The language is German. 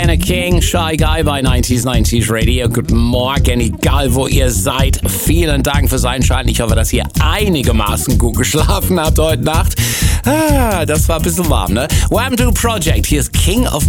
Diana King, Shy Guy bei 90s Radio. Guten Morgen, egal wo ihr seid. Vielen Dank fürs Einschalten. Ich hoffe, dass ihr einigermaßen gut geschlafen habt heute Nacht. Das war ein bisschen warm, ne? Wham! Do Project, hier ist King of